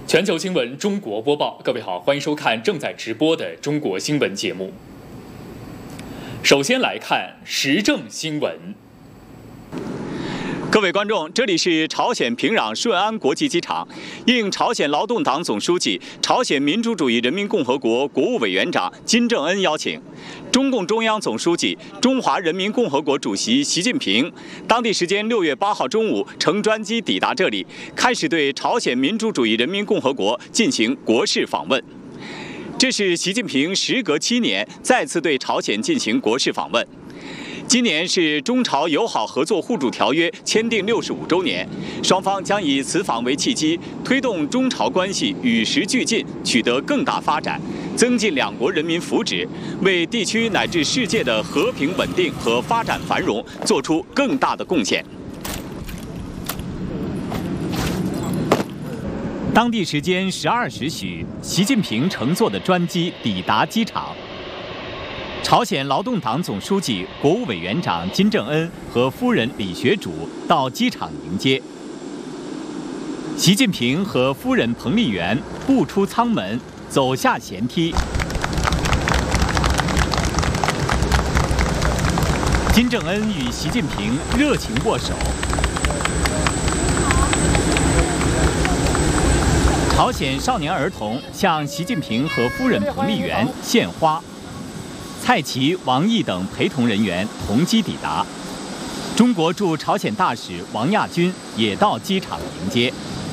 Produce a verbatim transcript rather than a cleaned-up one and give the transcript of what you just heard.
全球新闻中国播报，各位好，欢迎收看正在直播的中国新闻节目。首先来看时政新闻。 各位观众，这里是朝鲜平壤顺安国际机场。应朝鲜劳动党总书记、朝鲜民主主义人民共和国国务委员长金正恩邀请，中共中央总书记、中华人民共和国主席习近平当地时间六月八号中午乘专机抵达这里，开始对朝鲜民主主义人民共和国进行国事访问。这是习近平时隔七年再次对朝鲜进行国事访问。今年是中朝友好合作互助条约签订六十五周年，双方将以此访为契机，推动中朝关系与时俱进，取得更大发展，增进两国人民福祉，为地区乃至世界的和平稳定和发展繁荣做出更大的贡献。当地时间十二时许，习近平乘坐的专机抵达机场。朝鲜劳动党总书记、国务委员长金正恩和夫人李学主到机场迎接。习近平和夫人彭丽媛步出舱门，走下舷梯。金正恩与习近平热情握手。朝鲜少年儿童向习近平和夫人彭丽媛献花。蔡奇、王毅等陪同人员同机抵达，中国驻朝鲜大使王亚军也到机场迎接。